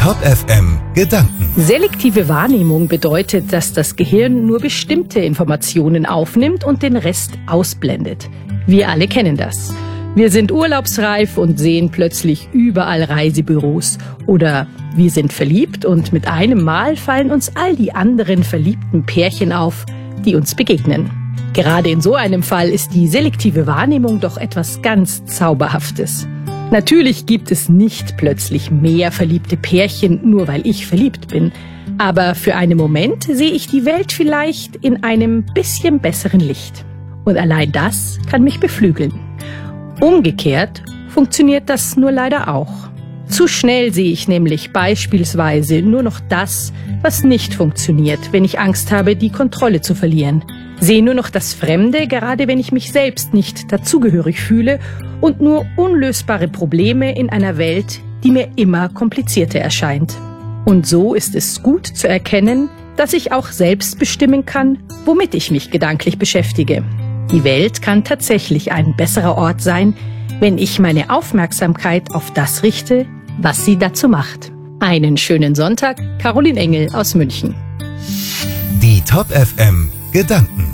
Top FM Gedanken. Selektive Wahrnehmung bedeutet, dass das Gehirn nur bestimmte Informationen aufnimmt und den Rest ausblendet. Wir alle kennen das. Wir sind urlaubsreif und sehen plötzlich überall Reisebüros. Oder wir sind verliebt und mit einem Mal fallen uns all die anderen verliebten Pärchen auf, die uns begegnen. Gerade in so einem Fall ist die selektive Wahrnehmung doch etwas ganz Zauberhaftes. Natürlich gibt es nicht plötzlich mehr verliebte Pärchen, nur weil ich verliebt bin. Aber für einen Moment sehe ich die Welt vielleicht in einem bisschen besseren Licht. Und allein das kann mich beflügeln. Umgekehrt funktioniert das nur leider auch. Zu schnell sehe ich nämlich beispielsweise nur noch das, was nicht funktioniert, wenn ich Angst habe, die Kontrolle zu verlieren. Sehe nur noch das Fremde, gerade wenn ich mich selbst nicht dazugehörig fühle, und nur unlösbare Probleme in einer Welt, die mir immer komplizierter erscheint. Und so ist es gut zu erkennen, dass ich auch selbst bestimmen kann, womit ich mich gedanklich beschäftige. Die Welt kann tatsächlich ein besserer Ort sein, wenn ich meine Aufmerksamkeit auf das richte, was sie dazu macht. Einen schönen Sonntag, Caroline Engel aus München. Die Top FM Gedanken.